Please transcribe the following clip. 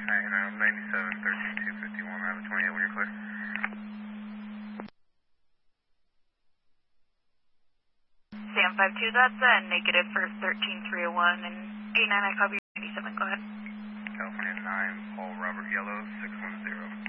97, 13, 251, I have a 28 when you're clear. Sam 52, that's negative for 13301 and 89, I copy 97, go ahead. California 9, Paul Robert Yellow, 610.